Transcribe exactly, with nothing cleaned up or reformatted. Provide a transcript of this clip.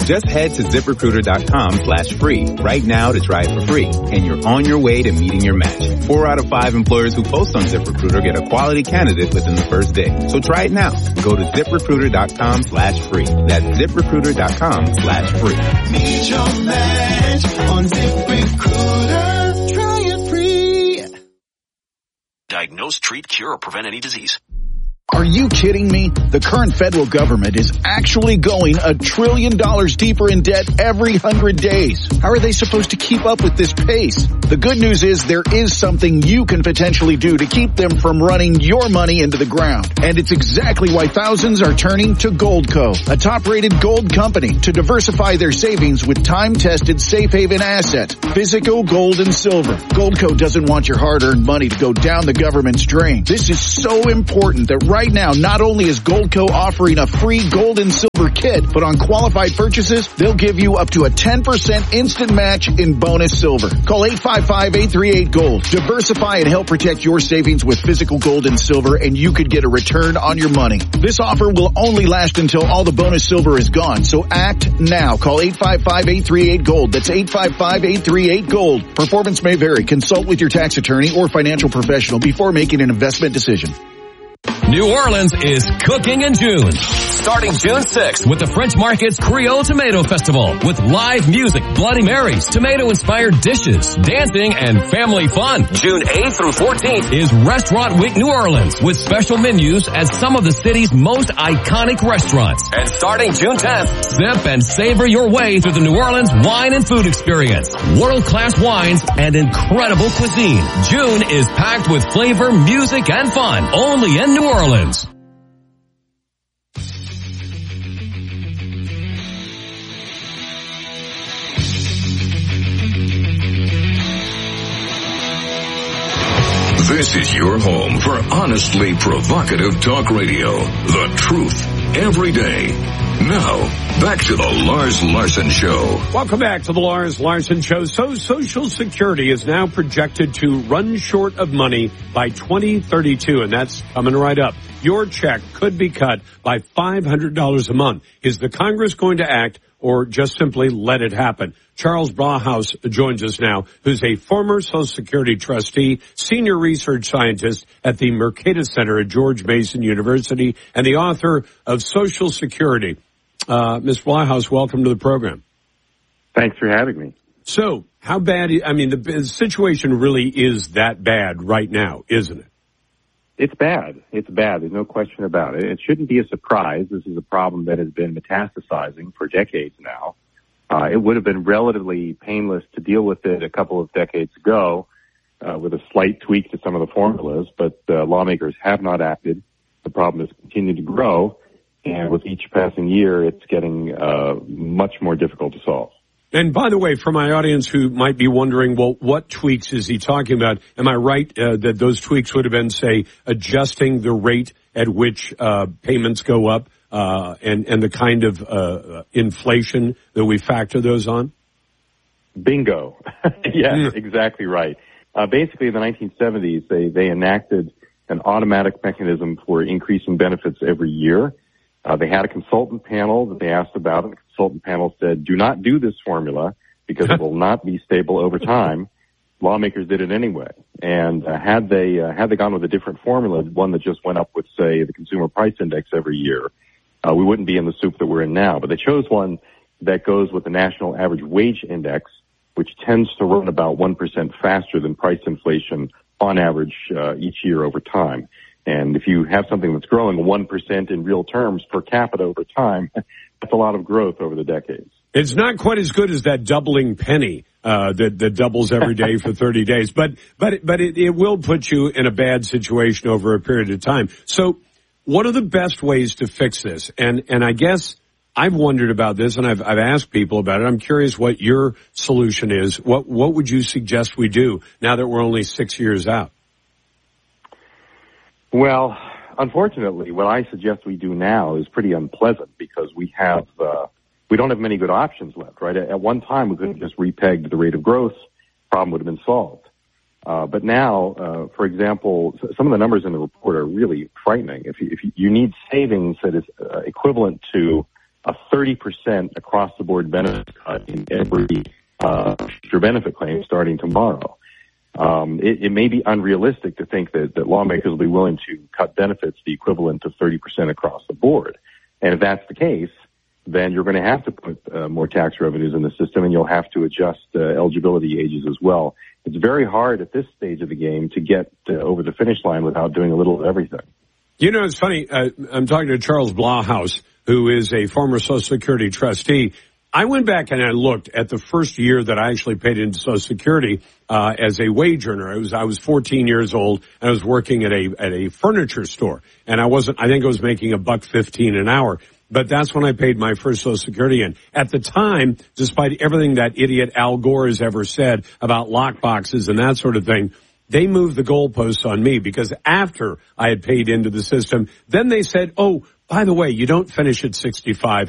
Just head to ZipRecruiter.com slash free right now to try it for free, and you're on your way to meeting your match. Four out of five employers who post on ZipRecruiter get a quality candidate within the first day. So try it now. Go to ZipRecruiter.com slash free. That's ZipRecruiter.com slash free. Meet your match on ZipRecruiter. Try it free. Diagnose, treat, cure, or prevent any disease. Are you kidding me? The current federal government is actually going a trillion dollars deeper in debt every hundred days. How are they supposed to keep up with this pace? The good news is there is something you can potentially do to keep them from running your money into the ground. And it's exactly why thousands are turning to Goldco, a top-rated gold company, to diversify their savings with time-tested safe haven asset, physical gold and silver. Goldco doesn't want your hard-earned money to go down the government's drain. This is so important that right Right now, not only is Goldco offering a free gold and silver kit, but on qualified purchases, they'll give you up to a ten percent instant match in bonus silver. Call eight five five, eight three eight, GOLD. Diversify and help protect your savings with physical gold and silver, and you could get a return on your money. This offer will only last until all the bonus silver is gone, so act now. Call eight five five, eight three eight, GOLD. That's eight five five, eight three eight, GOLD. Performance may vary. Consult with your tax attorney or financial professional before making an investment decision. New Orleans is cooking in June. Starting June sixth with the French Market's Creole Tomato Festival with live music, Bloody Marys, tomato-inspired dishes, dancing, and family fun. June eighth through fourteenth is Restaurant Week New Orleans with special menus at some of the city's most iconic restaurants. And starting June tenth, sip and savor your way through the New Orleans wine and food experience. World-class wines and incredible cuisine. June is packed with flavor, music, and fun. Only in New Orleans. This is your home for honestly provocative talk radio. The truth every day. Now, back to the Lars Larson Show. Welcome back to the Lars Larson Show. So Social Security is now projected to run short of money by twenty thirty-two, and that's coming right up. Your check could be cut by five hundred dollars a month. Is the Congress going to act or just simply let it happen? Charles Brauhaus joins us now, who's a former Social Security trustee, senior research scientist at the Mercatus Center at George Mason University, and the author of Social Security. Uh, Miz Brauhaus, welcome to the program. Thanks for having me. So, how bad, I mean, the, the situation really is that bad right now, isn't it? It's bad. It's bad. There's no question about it. It shouldn't be a surprise. This is a problem that has been metastasizing for decades now. Uh, it would have been relatively painless to deal with it a couple of decades ago uh, with a slight tweak to some of the formulas, but uh, lawmakers have not acted. The problem has continued to grow, and with each passing year, it's getting uh, much more difficult to solve. And by the way, for my audience who might be wondering, well, what tweaks is he talking about? Am I right uh, that those tweaks would have been, say, adjusting the rate at which uh, payments go up uh, and, and the kind of uh, inflation that we factor those on? Bingo. Yes, mm. exactly right. Uh, basically, in the nineteen seventies, they, they enacted an automatic mechanism for increasing benefits every year. Uh, they had a consultant panel that they asked about, and the consultant panel said, do not do this formula because it will not be stable over time. Lawmakers did it anyway. And uh, had they uh, had they gone with a different formula, one that just went up with, say, the consumer price index every year, uh, we wouldn't be in the soup that we're in now. But they chose one that goes with the national average wage index, which tends to run about one percent faster than price inflation on average uh, each year over time. And if you have something that's growing one percent in real terms per capita over time, that's a lot of growth over the decades. It's not quite as good as that doubling penny uh, that, that doubles every day for thirty days, but but but it, it will put you in a bad situation over a period of time. So what are the best ways to fix this? And and I guess I've wondered about this, and I've I've asked people about it. I'm curious what your solution is. What what would you suggest we do now that we're only six years out? Well, unfortunately, what I suggest we do now is pretty unpleasant because we have uh, we don't have many good options left, right? At one time, we could have just repegged the rate of growth. Problem would have been solved. Uh, but now, uh, for example, some of the numbers in the report are really frightening. If you, if you need savings that is uh, equivalent to a thirty percent across-the-board benefit cut in every uh, future benefit claim starting tomorrow. Um, it, it may be unrealistic to think that, that lawmakers will be willing to cut benefits the equivalent of thirty percent across the board. And if that's the case, then you're going to have to put uh, more tax revenues in the system, and you'll have to adjust uh, eligibility ages as well. It's very hard at this stage of the game to get uh, over the finish line without doing a little of everything. You know, it's funny. Uh, I'm talking to Charles Blauhaus, who is a former Social Security trustee. I went back and I looked at the first year that I actually paid into Social Security uh, as a wage earner. I was I was fourteen years old, and I was working at a at a furniture store, and I wasn't. I think I was making a buck fifteen an hour. But that's when I paid my first Social Security in. At the time, despite everything that idiot Al Gore has ever said about lockboxes and that sort of thing, they moved the goalposts on me, because after I had paid into the system, then they said, oh, by the way, you don't finish at sixty-five.